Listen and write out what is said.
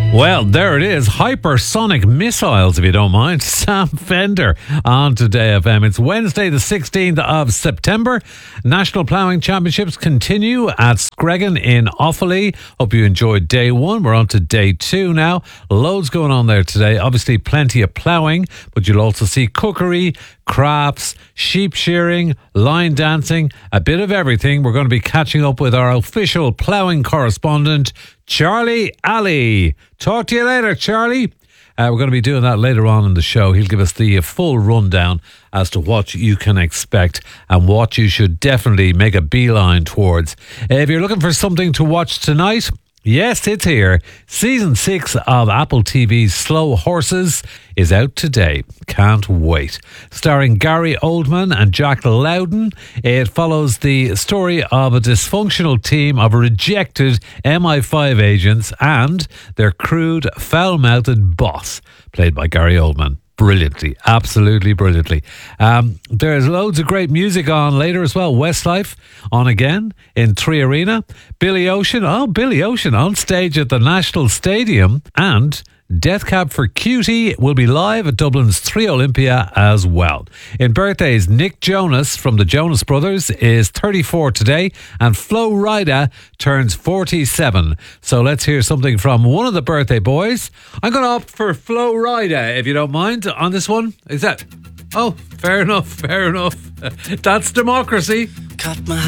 Well, there it is. Hypersonic missiles, if you don't mind. Sam Fender on Today FM. It's Wednesday, the 16th of September. National Ploughing Championships continue at Screggan in Offaly. Hope you enjoyed day one. We're on to day two now. Loads going on there today. Obviously, plenty of ploughing, but you'll also see cookery, crafts, sheep shearing, line dancing, a bit of everything. We're going to be catching up with our official ploughing correspondent, Charlie Alley. Talk to you later, Charlie. We're going to be doing that later on in the show. He'll give us the full rundown as to what you can expect and what you should definitely make a beeline towards. If you're looking for something to watch tonight, yes, it's here. Season 6 of Apple TV's Slow Horses is out today. Can't wait. Starring Gary Oldman and Jack Lowden, it follows the story of a dysfunctional team of rejected MI5 agents and their crude, foul-mouthed boss, played by Gary Oldman. Brilliantly, absolutely brilliantly. There's loads of great music on later as well. Westlife on again in 3 Arena. Billy Ocean on stage at the National Stadium. And Death Cab for Cutie will be live at Dublin's 3 Olympia as well. In birthdays, Nick Jonas from the Jonas Brothers is 34 today, and Flo Rida turns 47. So let's hear something from one of the birthday boys. I'm going to opt for Flo Rida, if you don't mind, on this one. Is that... Oh, fair enough. That's democracy. Cut my